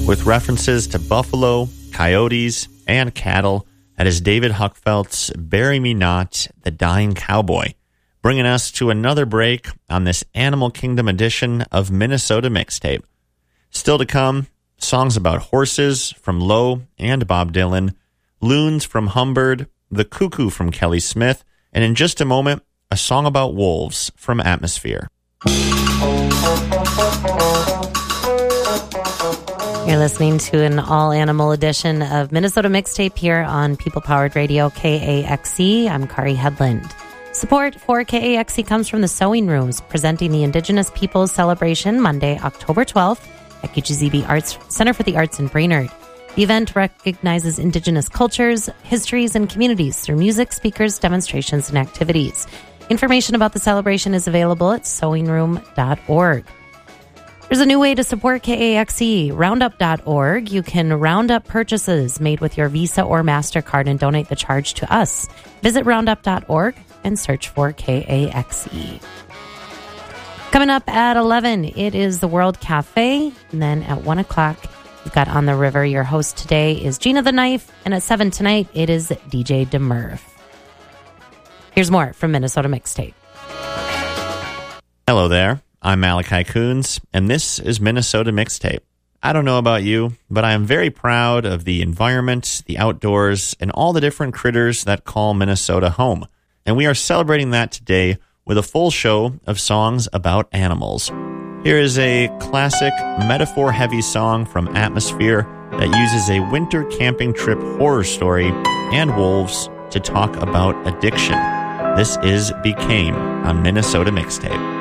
with references to buffalo, coyotes, and cattle. That is David Huckfelt's Bury Me Not, the Dying Cowboy, bringing us to another break on this Animal Kingdom edition of Minnesota Mixtape. Still to come, songs about horses from Lowe and Bob Dylan, loons from Humbird, the cuckoo from Kelly Smith, and in just a moment, a song about wolves from Atmosphere. You're listening to an all-animal edition of Minnesota Mixtape here on People-Powered Radio KAXE. I'm Kari Headland. Support for KAXE comes from the Sewing Rooms, presenting the Indigenous Peoples Celebration Monday, October 12th at QGZB Arts Center for the Arts in Brainerd. The event recognizes Indigenous cultures, histories, and communities through music, speakers, demonstrations, and activities. Information about the celebration is available at sewingroom.org. There's a new way to support KAXE, roundup.org. You can round up purchases made with your Visa or MasterCard and donate the charge to us. Visit roundup.org and search for KAXE. Coming up at 11, it is the World Cafe. And then at 1 o'clock, we've got On the River. Your host today is Gina the Knife. And at 7 tonight, it is DJ DeMurph. Here's more from Minnesota Mixtape. Hello there. I'm Malachi Coons, and this is Minnesota Mixtape. I don't know about you, but I am very proud of the environment, the outdoors, and all the different critters that call Minnesota home. And we are celebrating that today with a full show of songs about animals. Here is a classic metaphor-heavy song from Atmosphere that uses a winter camping trip horror story and wolves to talk about addiction. This is Became on Minnesota Mixtape.